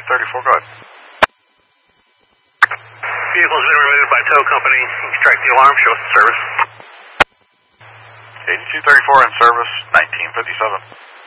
234, go ahead. Vehicle's been removed by tow company. You can strike the alarm, show us the service. Agent 234 in service, 1957.